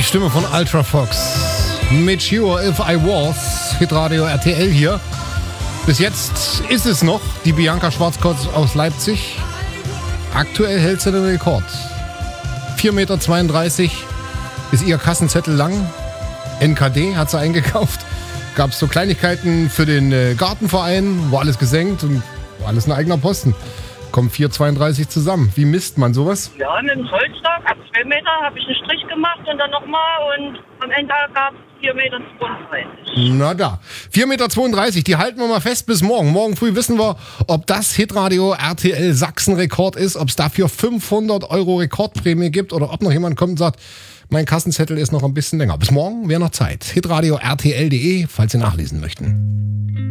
Stimme von Ultra Fox. Mit Sure If I Was. Hitradio RTL hier. Bis jetzt ist es noch die Bianca Schwarzkopf aus Leipzig. Aktuell hält sie den Rekord. 4,32 Meter ist ihr Kassenzettel lang. NKD hat sie eingekauft. Gab es so Kleinigkeiten für den Gartenverein. War alles gesenkt und war alles ein eigener Posten. Kommen 4,32 zusammen. Wie misst man sowas? Ja, mit dem Holzstock ab 2 Meter habe ich einen Strich gemacht und dann nochmal und am Ende gab es 4,32 Meter. Na da. 4,32 Meter, die halten wir mal fest bis morgen. Morgen früh wissen wir, ob das Hitradio RTL Sachsen-Rekord ist, ob es dafür 500 € Rekordprämie gibt oder ob noch jemand kommt und sagt, mein Kassenzettel ist noch ein bisschen länger. Bis morgen wäre noch Zeit. Hitradio RTL.de, falls Sie nachlesen möchten.